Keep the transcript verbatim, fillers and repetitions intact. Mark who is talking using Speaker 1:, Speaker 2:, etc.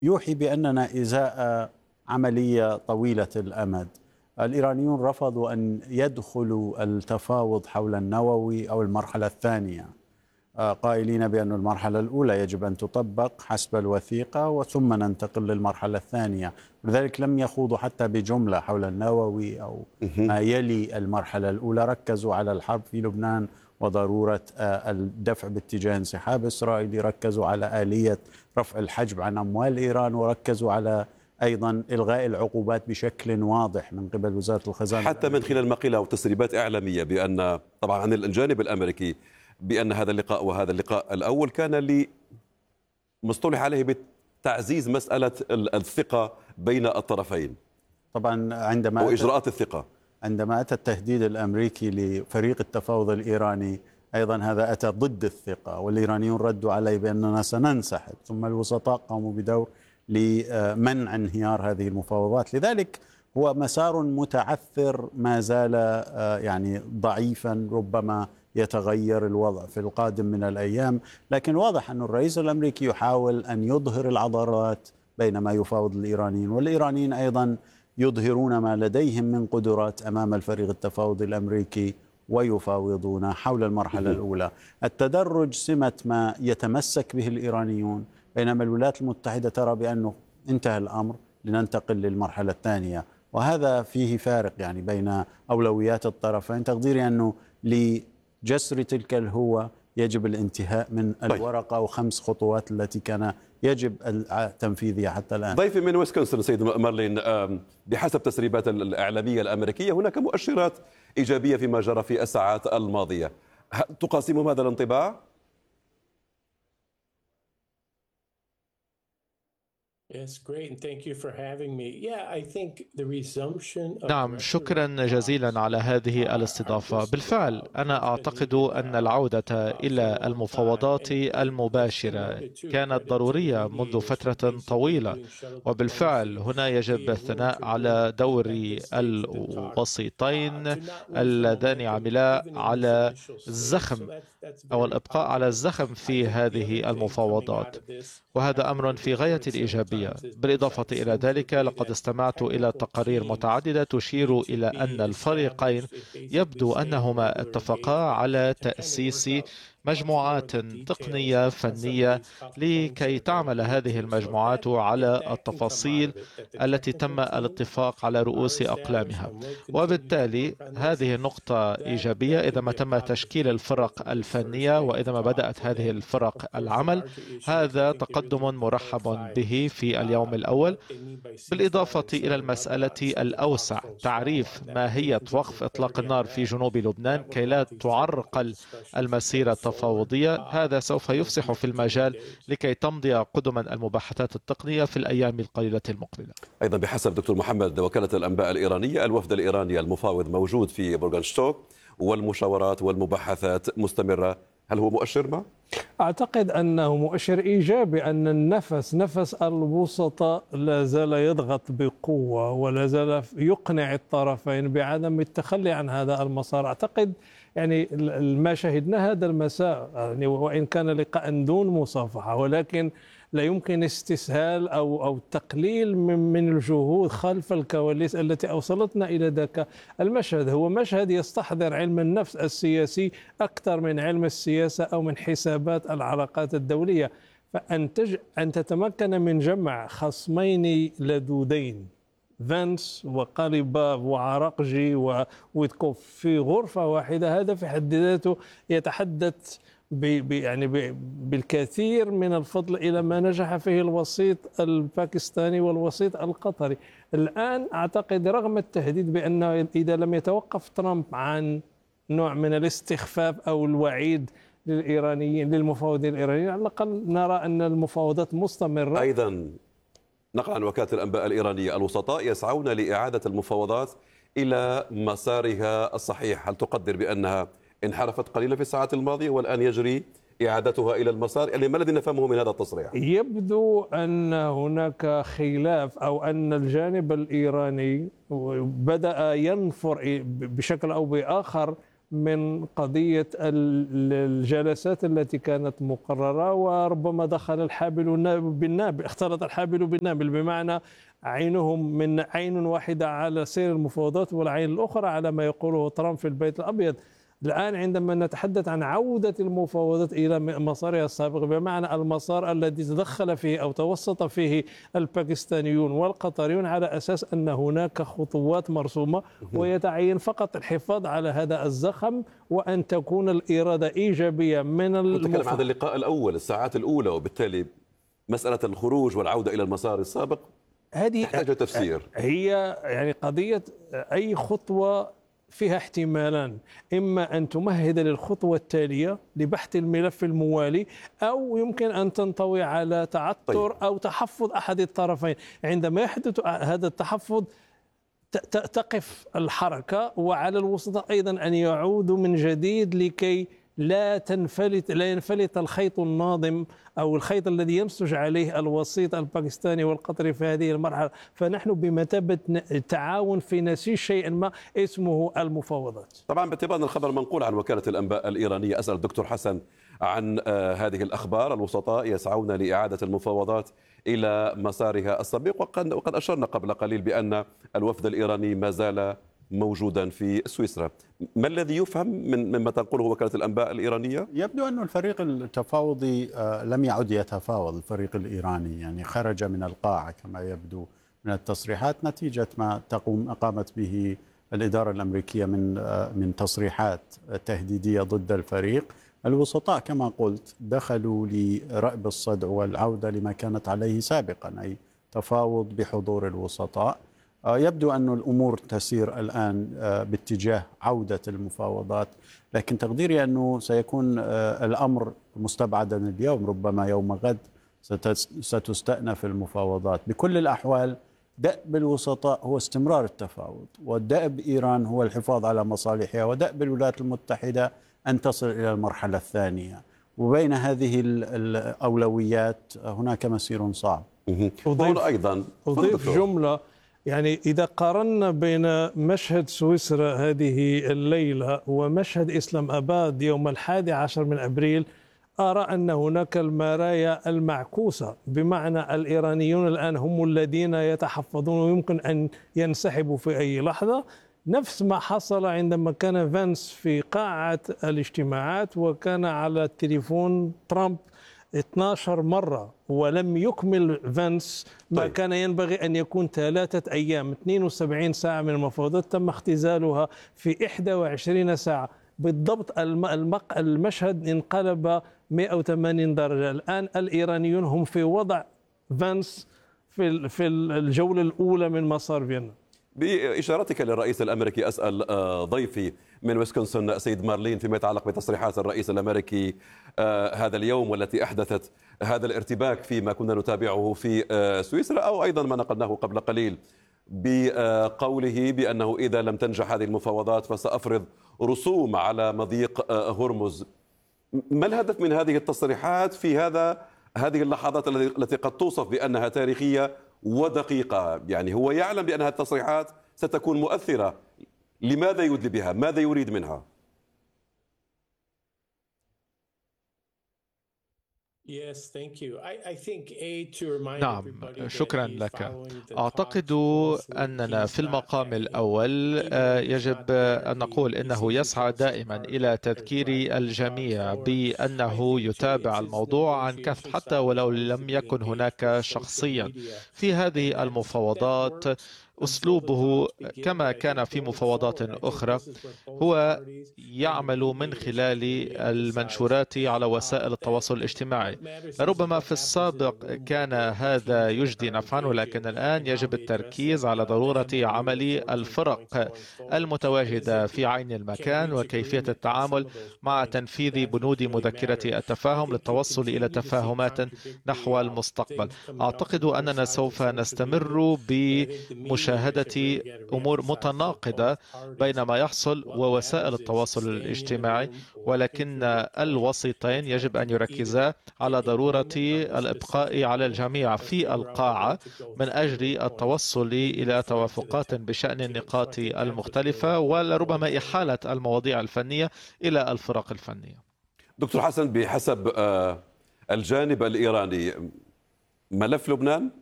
Speaker 1: يوحي بأننا إزاء عملية طويلة الأمد. الإيرانيون رفضوا أن يدخلوا التفاوض حول النووي أو المرحلة الثانية، قائلين بأن المرحلة الأولى يجب أن تطبق حسب الوثيقة وثم ننتقل للمرحلة الثانية. لذلك لم يخوضوا حتى بجملة حول النووي أو ما يلي المرحلة الأولى. ركزوا على الحرب في لبنان وضرورة الدفع باتجاه انسحاب إسرائيل، ركزوا على آلية رفع الحجب عن أموال إيران، وركزوا على أيضا إلغاء العقوبات بشكل واضح من قبل وزارة الخزانة،
Speaker 2: حتى من خلال مقالة وتسريبات إعلامية بأن طبعا عن الجانب الأمريكي بأن هذا اللقاء وهذا اللقاء الأول كان لمصطلح عليه بتعزيز مسألة الثقة بين الطرفين
Speaker 1: طبعا عندما
Speaker 2: وإجراءات الثقة.
Speaker 1: عندما أتى التهديد الأمريكي لفريق التفاوض الإيراني أيضا هذا أتى ضد الثقة، والإيرانيون ردوا عليه بأننا سننسحب، ثم الوسطاء قاموا بدور لمنع انهيار هذه المفاوضات. لذلك هو مسار متعثر ما زال يعني ضعيفا، ربما يتغير الوضع في القادم من الأيام، لكن واضح أن الرئيس الأمريكي يحاول أن يظهر العضلات بينما يفاوض الإيرانيين، والإيرانيين أيضا يظهرون ما لديهم من قدرات أمام الفريق التفاوضي الأمريكي ويفاوضون حول المرحلة الأولى. التدرج سمة ما يتمسك به الإيرانيون، بينما الولايات المتحدة ترى بأنه انتهى الأمر لننتقل للمرحلة الثانية، وهذا فيه فارق يعني بين أولويات الطرفين. تقديري أنه لجسر تلك الهوة يجب الانتهاء من الورقة أو خمس خطوات التي كان يجب تنفيذها حتى الآن.
Speaker 2: ضيفي من ويسكونسن سيد مارلين، بحسب تسريبات الإعلامية الأمريكية هناك مؤشرات إيجابية فيما جرى في الساعات الماضية، تقاسمهم هذا الانطباع؟
Speaker 3: نعم، شكرا جزيلا على هذه الاستضافة. بالفعل أنا أعتقد أن العودة إلى المفاوضات المباشرة كانت ضرورية منذ فترة طويلة، وبالفعل هنا يجب الثناء على دور الوسيطين اللذان عملا على الزخم أو الإبقاء على الزخم في هذه المفاوضات، وهذا أمر في غاية الإيجابية. بالإضافة إلى ذلك لقد استمعت إلى تقارير متعددة تشير إلى أن الفريقين يبدو أنهما اتفقا على تأسيس مجموعات تقنية فنية لكي تعمل هذه المجموعات على التفاصيل التي تم الاتفاق على رؤوس أقلامها، وبالتالي هذه النقطة إيجابية إذا ما تم تشكيل الفرق الفنية وإذا ما بدأت هذه الفرق العمل. هذا تقدم مرحب به في اليوم الأول، بالإضافة إلى المسألة الأوسع، تعريف ماهية وقف إطلاق النار في جنوب لبنان كي لا تعرقل المسيرة التفاوضية. هذا سوف يفسح في المجال لكي تمضي قدما المباحثات التقنية في الأيام القليلة المقبلة.
Speaker 2: أيضا بحسب دكتور محمد وكالة الأنباء الإيرانية، الوفد الإيراني المفاوض موجود في بورغانشتوك والمشاورات والمباحثات مستمرة. هل هو مؤشر ما؟
Speaker 4: أعتقد أنه مؤشر إيجابي، أن النفس نفس الوسطاء لا زال يضغط بقوة ولا زال يقنع الطرفين بعدم التخلي عن هذا المسار. أعتقد يعني ما شهدنا هذا المساء، يعني وإن كان لقاء دون مصافحة، ولكن لا يمكن استسهال أو أو تقليل من من الجهود خلف الكواليس التي أوصلتنا إلى ذاك المشهد. هو مشهد يستحضر علم النفس السياسي أكثر من علم السياسة أو من حسابات العلاقات الدولية. فأن تج... أن تتمكن من جمع خصمين لدودين، فانس وقاليباف وعراقجي وويتكوف في غرفة واحدة، هذا في حد ذاته يتحدث ب يعني ب بالكثير من الفضل إلى ما نجح فيه الوسيط الباكستاني والوسيط القطري. الآن أعتقد رغم التهديد بأنه إذا لم يتوقف ترامب عن نوع من الاستخفاف أو الوعيد للإيرانيين للمفاوضين الإيرانيين، على الأقل نرى أن المفاوضات مستمرة.
Speaker 2: أيضا نقل عن وكالة الأنباء الإيرانية، الوسطاء يسعون لإعادة المفاوضات إلى مسارها الصحيح. هل تقدر بأنها انحرفت قليلا في الساعات الماضية والآن يجري إعادتها إلى المسار؟ يعني ما الذي نفهمه من هذا التصريح؟
Speaker 4: يبدو أن هناك خلاف أو أن الجانب الإيراني بدأ ينفر بشكل أو بآخر من قضية الجلسات التي كانت مقررة، وربما دخل الحابل بالنابل، اختلط الحابل بالنابل، بمعنى عينهم من عين واحدة على سير المفاوضات والعين الأخرى على ما يقوله ترامب في البيت الأبيض. الآن عندما نتحدث عن عودة المفاوضات إلى مسارها السابق، بمعنى المسار الذي تدخل فيه أو توسط فيه الباكستانيون والقطريون على أساس أن هناك خطوات مرسومة، ويتعين فقط الحفاظ على هذا الزخم وأن تكون الإرادة إيجابية من المفاوضات.
Speaker 2: نتكلم عن اللقاء الأول، الساعات الأولى، وبالتالي مسألة الخروج والعودة إلى المسار السابق هذه تحتاج تفسير.
Speaker 4: هي يعني قضية أي خطوة فيها احتمالان، إما أن تمهد للخطوة التالية لبحث الملف الموالي، أو يمكن أن تنطوي على تعثر طيب. أو تحفظ أحد الطرفين. عندما يحدث هذا التحفظ تقف الحركة، وعلى الوسطاء أيضا أن يعودوا من جديد لكي لا تنفلت لا ينفلت الخيط الناظم أو الخيط الذي يمسج عليه الوسيط الباكستاني والقطري في هذه المرحلة. فنحن بمثابة تعاون في نسيج شيء ما اسمه المفاوضات.
Speaker 2: طبعا باعتبار أن الخبر منقول عن وكالة الأنباء الإيرانية، أسأل الدكتور حسن عن هذه الأخبار. الوسطاء يسعون لإعادة المفاوضات إلى مسارها السابق، وقد, وقد أشرنا قبل قليل بأن الوفد الإيراني ما زال موجودا في سويسرا. ما الذي يفهم من مما تنقله وكالة الأنباء الإيرانية؟
Speaker 1: يبدو أن الفريق التفاوضي لم يعد يتفاوض. الفريق الإيراني يعني خرج من القاعة كما يبدو من التصريحات، نتيجة ما تقوم قامت به الإدارة الأمريكية من من تصريحات تهديدية ضد الفريق. الوسطاء كما قلت دخلوا لرأب الصدع والعودة لما كانت عليه سابقا، أي تفاوض بحضور الوسطاء. يبدو أن الأمور تسير الآن باتجاه عودة المفاوضات، لكن تقديري أنه سيكون الأمر مستبعدا اليوم، ربما يوم غد ستستأنف المفاوضات. بكل الأحوال دأب الوسطاء هو استمرار التفاوض، والدأب إيران هو الحفاظ على مصالحها، ودأب الولايات المتحدة أن تصل إلى المرحلة الثانية. وبين هذه الأولويات هناك مسير صعب.
Speaker 4: أضيف أيضا أضيف جملة، يعني إذا قارنا بين مشهد سويسرا هذه الليلة ومشهد إسلام أباد يوم الحادي عشر من أبريل، أرى أن هناك المرايا المعكوسة، بمعنى الإيرانيون الآن هم الذين يتحفظون ويمكن أن ينسحبوا في أي لحظة، نفس ما حصل عندما كان فانس في قاعة الاجتماعات وكان على التليفون ترامب اثنتي عشرة مرة ولم يكمل فانس ما طيب. كان ينبغي أن يكون ثلاثة أيام، اثنين وسبعين ساعة من المفاوضات تم اختزالها في إحدى وعشرين ساعة بالضبط. المشهد انقلب مئة وثمانين درجة. الآن الإيرانيون هم في وضع فانس في في الجولة الأولى من مسار فيينا.
Speaker 2: بإشارتك للرئيس الأمريكي، أسأل ضيفي من ويسكونسن سيد مارلين فيما يتعلق بتصريحات الرئيس الأمريكي هذا اليوم والتي أحدثت هذا الارتباك فيما كنا نتابعه في سويسرا، أو أيضا ما نقلناه قبل قليل بقوله بأنه إذا لم تنجح هذه المفاوضات فسأفرض رسوم على مضيق هرمز. ما الهدف من هذه التصريحات في هذا هذه اللحظات التي قد توصف بأنها تاريخية ودقيقة؟ يعني هو يعلم بأن هذه التصريحات ستكون مؤثرة، لماذا يدلي بها؟ ماذا يريد منها؟
Speaker 3: نعم، شكرا لك. أعتقد أننا في المقام الأول يجب أن نقول إنه يسعى دائما إلى تذكير الجميع بأنه يتابع الموضوع عن كثب، حتى ولو لم يكن هناك شخصيا في هذه المفاوضات. أسلوبه كما كان في مفاوضات أخرى هو يعمل من خلال المنشورات على وسائل التواصل الاجتماعي. ربما في السابق كان هذا يجدي نفعا، ولكن الآن يجب التركيز على ضرورة عمل الفرق المتواجدة في عين المكان وكيفية التعامل مع تنفيذ بنود مذكرة التفاهم للتوصل إلى تفاهمات نحو المستقبل. أعتقد أننا سوف نستمر بمشاهدة مشاهدة أمور متناقضة بين ما يحصل ووسائل التواصل الاجتماعي، ولكن الوسيطين يجب أن يركزا على ضرورة الإبقاء على الجميع في القاعة من أجل التوصل إلى توافقات بشأن النقاط المختلفة ولربما إحالة المواضيع الفنية إلى الفرق الفنية.
Speaker 2: دكتور حسن، بحسب الجانب الإيراني ملف لبنان